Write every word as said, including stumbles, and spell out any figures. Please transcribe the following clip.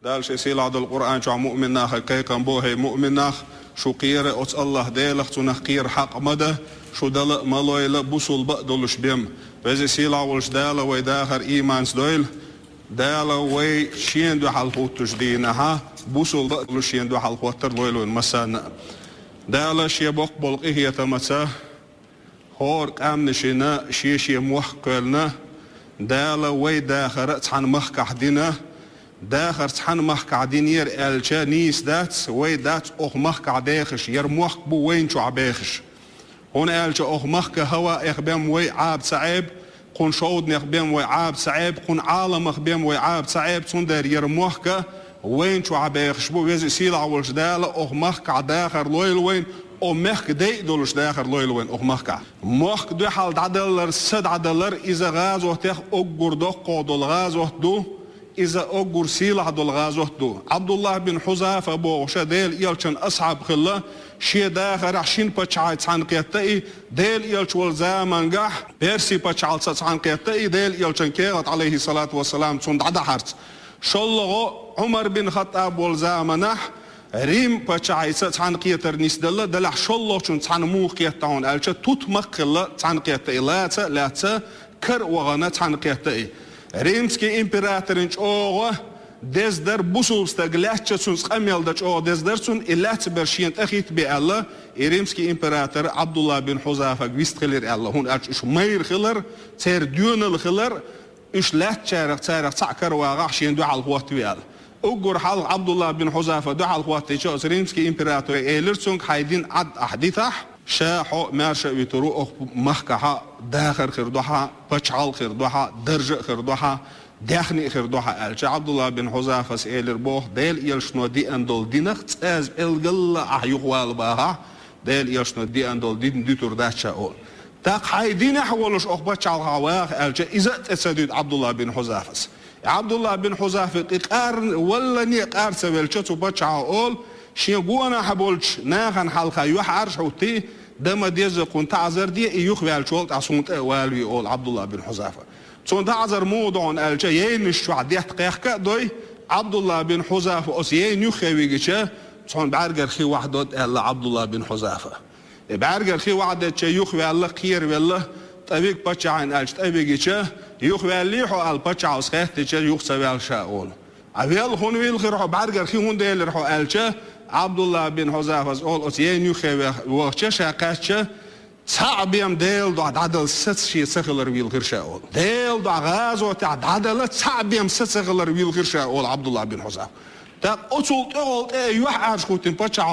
دال شي سيل عد القرآن شو مؤمن ناخ كي كان بوه مؤمن ناخ شو قير أوت الله ديلخ تنخ قير حق مده شو دل مالويل بوصل بقدلش بيم وزي سيل عولش دال ويداخر إيمان سدويل دال وي شين دو حلقوت تجدينها بوصل بقدلش شين دو حلقوت ترلويلون مسانا دال شي بقبل إيه يتمسا هور قام نشينا شي شي موحقلنا دال وي داخر تحن مخ حدينا داخر تحن مخ قاعدين ير الشا نيس دات وي دات اوخ مخ قاعديخش ير موخ بو وين شو عبيخش هون الشا اوخ مخ هوا اخبام وي عاب صعيب قون شود نخبام وي عاب صعيب قون عالم اخبام وي عاب صعيب تندر ير موخ وين شو عبيخش بو ويز سيل عولش دال اوخ مخ قاعداخر لويل وين او مخ دي دولش داخر لويل وين اوخ مخ مخ دو حال عدلر سد عدلر اذا غاز وتخ اوغور دو قودل غاز دو إذا أقول سيلة دول غازوه دو عبد الله بن حذافة بو شديل يلشن أصحاب خلا شي داخر عشين بتشعل عن قيتي ديل يلش والزمان جح بيرسي بتشعل عن قيتي ديل يلشن كيرت عليه الصلاة والسلام صند عدا حرت شلغو عمر بن خطاب والزامنح ريم بتشعل عن قيتر نسدل دلح شلغو شن عن مو قيتون ألش توت مقلة عن قيتي لا ت لا ت كر وغنت عن قيتي Римский императоринч оға дездер бусулста глячча сун сқамелдач оға дездер сун илляц бершиент ахит би алла и римский император Абдулла бин Хузафа гвистхилер алла хун ач уш мейр хилер цер дюнел хилер уш ляччарах царах цакар вага шин дуал хуат виал угур хал Абдулла бин Хузафа дуал хуат течо римский император эйлерсунг хайдин ад ахдитах شاحو ماشا ويترو مخكحة داخر خردوحة بچعال خردوحة درج خردوحة داخني خردوحة ألش عبد الله بن حذافة سئلر بوه ديل يلشنو دي اندول دينخ تاز القل أحيوخ والباها ديل يلشنو دي اندول دين دي ترداتشا أول تاق حايدين أحولوش أخ بچعال هواخ ألش إذا تسدد عبد الله بن حذافة عبد الله بن حذافة إقارن ولا ني إقار سويلشتو بچعال أول شيغونا حبولش ناخن حلقة يوح عرش حوتي دم ديز قون تعذر دي يوخ والشولت عصونت والوي أول عبد الله بن حذافة صون تعذر موضوعن الجا ينش شو عديت قيحك دوي عبد الله بن حذافة أسيين يخويجش صون بعرجر خي وحدود إلا عبد الله بن حذافة بعرجر خي وحدة يوخ والله خير والله طبيق بتشعين الج طبيقش يوخ واللي حو البتشع وسخت يوخ سوال شاول أبيل هون ويل خير بعرجر خي هون ديل رحو الج عبد الله بن حذافة أول أسيين يخوي وقتش شاقش صعبيم ديل دعد عدل ست شيء سخلر ويل غير شاول ديل دع غاز وتعد عدل صعبيم ست سخلر ويل غير شاول عبد الله بن حذافة تا أصول أول إيه يوح عارش خوتين بتشع